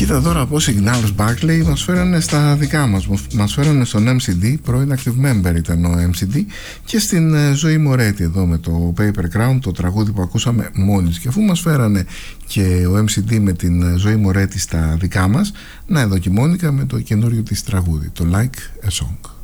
Κοίτα τώρα πως οι Gnarls Barkley μας φέρανε στα δικά μας. Μας φέρανε στον MCD, πρώην active member ήταν ο MCD, και στην Ζωή Μορέτη εδώ με το Paper Crown, το τραγούδι που ακούσαμε μόλις. Και αφού μας φέρανε και ο MCD με την Ζωή Μορέτη στα δικά μας, να εδώ και η Μόνικα με το καινούριο της τραγούδι, το Like a Song.